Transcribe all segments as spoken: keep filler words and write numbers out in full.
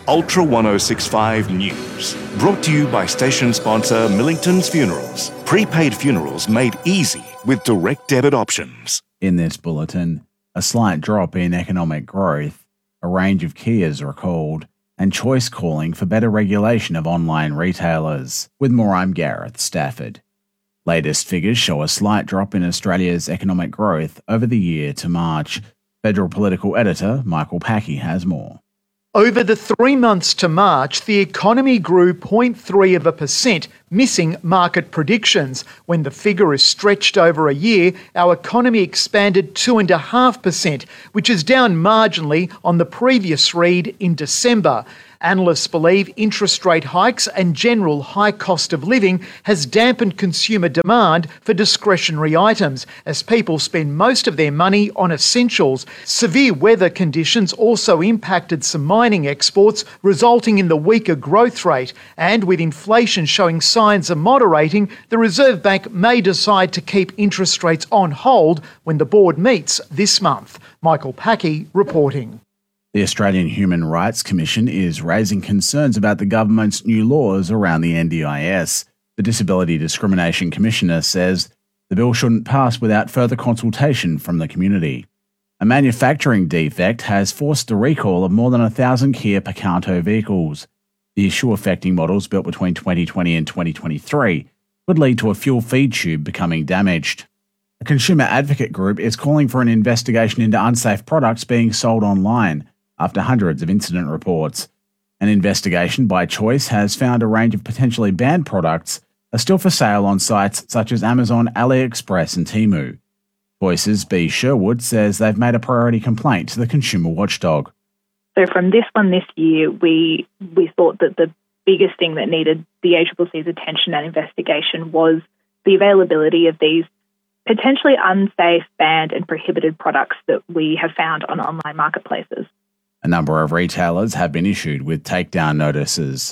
Ultra ten sixty-five News. Brought to you by station sponsor Millington's Funerals. Prepaid funerals made easy with direct debit options. In this bulletin, a slight drop in economic growth, a range of Kias recalled, and Choice calling for better regulation of online retailers. With more, I'm Gareth Stafford. Latest figures show a slight drop in Australia's economic growth over the year to March. Federal political editor Michael Packey has more. Over the three months to March, the economy grew zero point three of a percent, missing market predictions. When the figure is stretched over a year, our economy expanded two point five percent, which is down marginally on the previous read in December. Analysts believe interest rate hikes and general high cost of living has dampened consumer demand for discretionary items as people spend most of their money on essentials. Severe weather conditions also impacted some mining exports, resulting in the weaker growth rate. And with inflation showing signs of moderating, the Reserve Bank may decide to keep interest rates on hold when the board meets this month. Michael Packey reporting. The Australian Human Rights Commission is raising concerns about the government's new laws around the N D I S. The Disability Discrimination Commissioner says the bill shouldn't pass without further consultation from the community. A manufacturing defect has forced the recall of more than a thousand Kia Picanto vehicles. The issue affecting models built between twenty twenty and twenty twenty-three could lead to a fuel feed tube becoming damaged. A consumer advocate group is calling for an investigation into unsafe products being sold online after hundreds of incident reports. An investigation by Choice has found a range of potentially banned products are still for sale on sites such as Amazon, AliExpress and Temu. Choice's B. Sherwood says they've made a priority complaint to the consumer watchdog. So from this one this year, we we thought that the biggest thing that needed the A C C C's attention and investigation was the availability of these potentially unsafe, banned and prohibited products that we have found on online marketplaces. A number of retailers have been issued with takedown notices.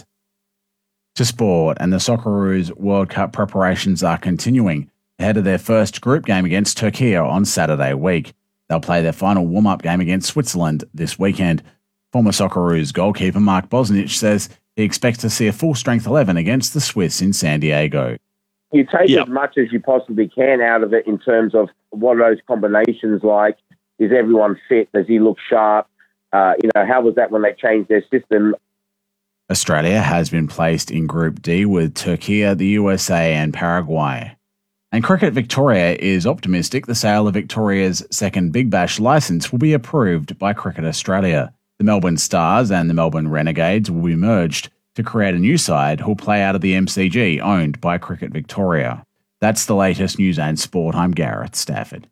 To sport, and the Socceroos World Cup preparations are continuing ahead of their first group game against Turkey on Saturday week. They'll play their final warm-up game against Switzerland this weekend. Former Socceroos goalkeeper Mark Bosnich says he expects to see a full-strength eleven against the Swiss in San Diego. You take yep. as much as you possibly can out of it in terms of what are those combinations like. Is everyone fit? Does he look sharp? Uh, you know, how was that when they changed their system? Australia has been placed in Group D with Turkey, the U S A and Paraguay. And Cricket Victoria is optimistic the sale of Victoria's second Big Bash licence will be approved by Cricket Australia. The Melbourne Stars and the Melbourne Renegades will be merged to create a new side who'll play out of the M C G owned by Cricket Victoria. That's the latest news and sport. I'm Gareth Stafford.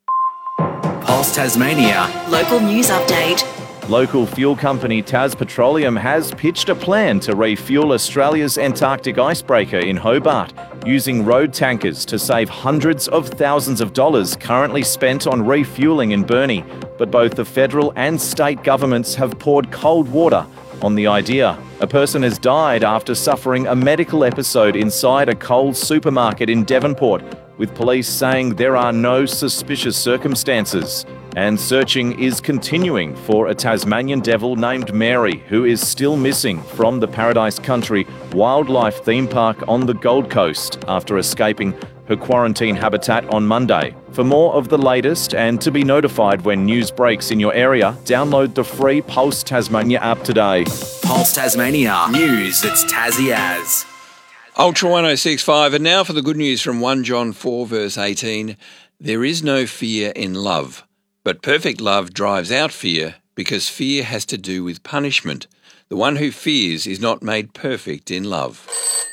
Pulse Tasmania. Local news update. Local fuel company Tas Petroleum has pitched a plan to refuel Australia's Antarctic icebreaker in Hobart using road tankers to save hundreds of thousands of dollars currently spent on refuelling in Burnie. But both the federal and state governments have poured cold water on the idea. A person has died after suffering a medical episode inside a Coles supermarket in Devonport, with police saying there are no suspicious circumstances. And searching is continuing for a Tasmanian devil named Mary, who is still missing from the Paradise Country wildlife theme park on the Gold Coast after escaping her quarantine habitat on Monday. For more of the latest and to be notified when news breaks in your area, download the free Pulse Tasmania app today. Pulse Tasmania. News that's Tassie as. Ultra ten sixty-five, and now for the good news from First John four verse eighteen. There is no fear in love, but perfect love drives out fear, because fear has to do with punishment. The one who fears is not made perfect in love.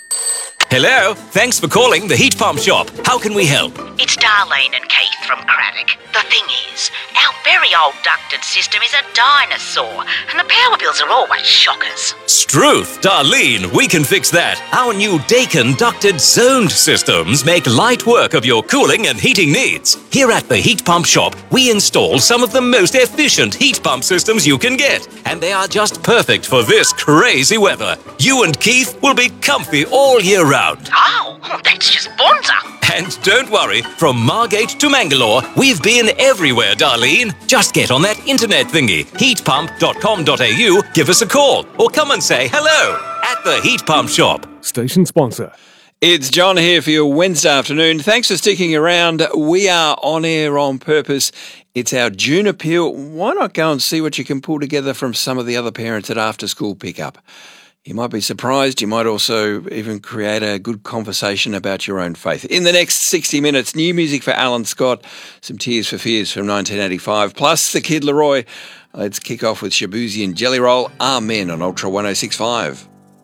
Hello, thanks for calling the Heat Pump Shop. How can we help? It's Darlene and Keith from Craddock. The thing is, our very old ducted system is a dinosaur, and the power bills are always shockers. Struth, Darlene, we can fix that. Our new Daikin ducted zoned systems make light work of your cooling and heating needs. Here at the Heat Pump Shop, we install some of the most efficient heat pump systems you can get, and they are just perfect for this crazy weather. You and Keith will be comfy all year round. Oh, that's just bonza. And don't worry, from Margate to Mangalore, we've been everywhere, Darlene. Just get on that internet thingy, heat pump dot com dot a u, give us a call, or come and say hello at the Heat Pump Shop. Station sponsor. It's John here for your Wednesday afternoon. Thanks for sticking around. We are on air on purpose. It's our June appeal. Why not go and see what you can pull together from some of the other parents at after school pickup? You might be surprised. You might also even create a good conversation about your own faith. In the next sixty minutes, new music for Alan Scott, some Tears for Fears from nineteen eighty-five, plus the Kid Laroi. Let's kick off with Shabuzi and Jelly Roll. Amen on Ultra one oh six point five.